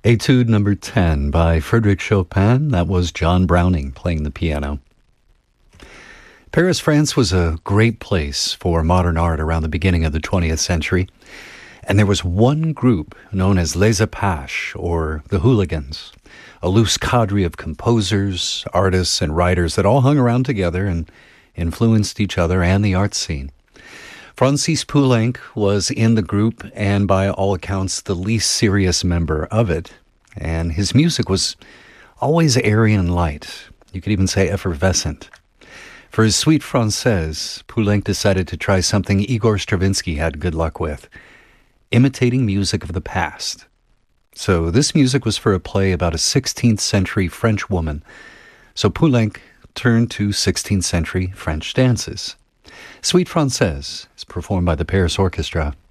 Etude number 10 by Frédéric Chopin. That was John Browning playing the piano. Paris, France was a great place for modern art around the beginning of the 20th century. And there was one group known as Les Apaches, or the Hooligans, a loose cadre of composers, artists, and writers that all hung around together and influenced each other and the art scene. Francis Poulenc was in the group and by all accounts the least serious member of it. And his music was always airy and light. You could even say effervescent. For his Suite Française, Poulenc decided to try something Igor Stravinsky had good luck with, imitating music of the past. So this music was for a play about a 16th century French woman. So Poulenc turned to 16th century French dances. Suite Française is performed by the Paris Orchestra.